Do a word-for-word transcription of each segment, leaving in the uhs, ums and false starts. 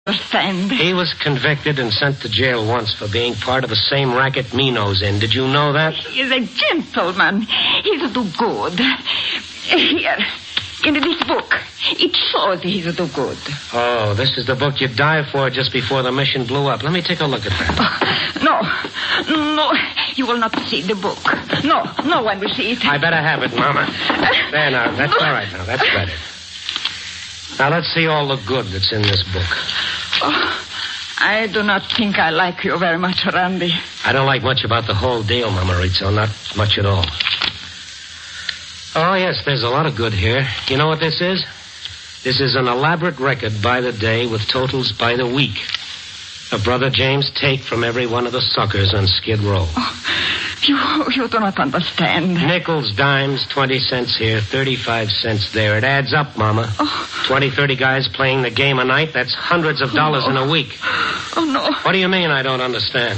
understand. He was convicted and sent to jail once for being part of the same racket Mino's in. Did you know that? He's a gentleman. He's do good. Here, in this book, it shows he's do good. Oh, this is the book you died for just before the mission blew up. Let me take a look at that. Oh, no, no, you will not see the book. No, no one will see it. I better have it, Mama. There now, that's all right now. That's better. Now, let's see all the good that's in this book. Oh, I do not think I like you very much, Randy. I don't like much about the whole deal, Mama Rizzo. Not much at all. Oh, yes, there's a lot of good here. You know what this is? This is an elaborate record by the day with totals by the week. A Brother James take from every one of the suckers on Skid Row. Oh, you, you do not understand. Nickels, dimes, twenty cents here, thirty-five cents there. It adds up, Mama. Oh. twenty, thirty guys playing the game a night, that's hundreds of dollars oh, in a week. Oh, no. What do you mean I don't understand?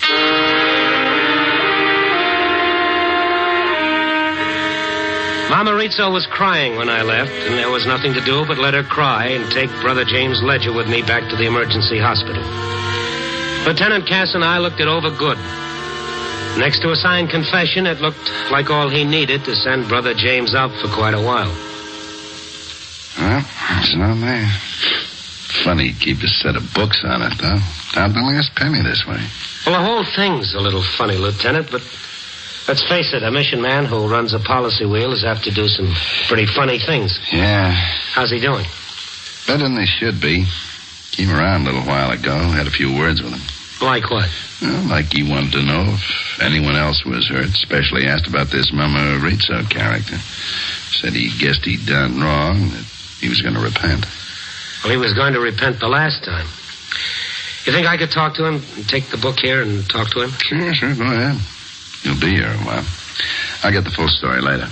Mama Rizzo was crying when I left, and there was nothing to do but let her cry and take Brother James Ledger with me back to the emergency hospital. Lieutenant Cass and I looked it over good. Next to a signed confession, it looked like all he needed to send Brother James out for quite a while. Well, it's not there. Funny he'd keep a set of books on it, though. Down to the last penny this way. Well, the whole thing's a little funny, Lieutenant, but let's face it, a mission man who runs a policy wheel is apt to do some pretty funny things. Yeah. How's he doing? Better than they should be. Came around a little while ago, had a few words with him. Like what? Well, like he wanted to know if anyone else was hurt, especially asked about this Mama Rizzo character. Said he guessed he'd done wrong, that he was going to repent. Well, he was going to repent the last time. You think I could talk to him and take the book here and talk to him? Sure, sure, go ahead. He'll be here a while. I'll get the full story later.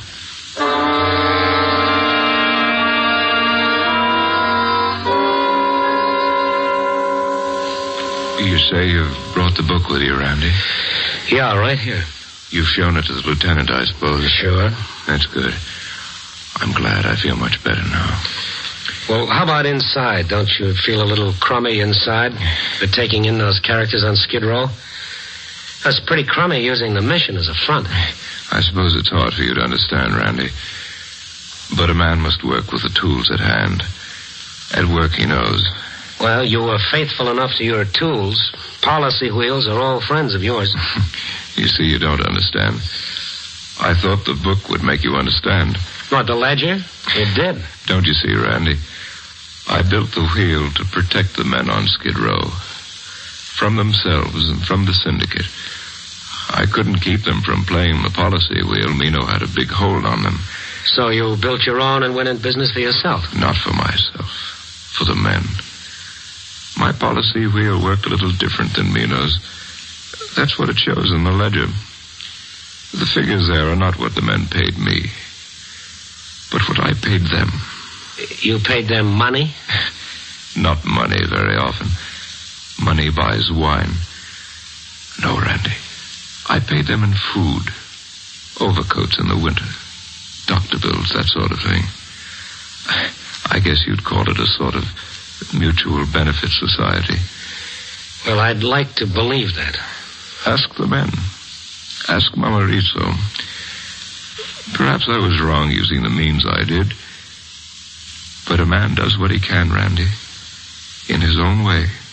You say you've brought the book with you, Randy? Yeah, right here. You've shown it to the lieutenant, I suppose. Sure. That's good. I'm glad. I feel much better now. Well, how about inside? Don't you feel a little crummy inside for taking in those characters on Skid Row? That's pretty crummy using the mission as a front. I suppose it's hard for you to understand, Randy. But a man must work with the tools at hand. At work, he knows. Well, you were faithful enough to your tools. Policy wheels are all friends of yours. You see, you don't understand. I thought the book would make you understand. What, the ledger? It did. Don't you see, Randy? I built the wheel to protect the men on Skid Row. From themselves and from the syndicate. I couldn't keep them from playing the policy wheel. Mino had a big hold on them. So you built your own and went in business for yourself? Not for myself. For the men. My policy wheel worked a little different than Mino's. That's what it shows in the ledger. The figures there are not what the men paid me, but what I paid them. You paid them money? Not money very often. Money buys wine. No, Randy. I paid them in food. Overcoats in the winter. Doctor bills, that sort of thing. I guess you'd call it a sort of mutual benefit society. Well, I'd like to believe that. Ask the men. Ask Mama Rizzo. Perhaps I was wrong using the means I did. But a man does what he can, Randy. In his own way.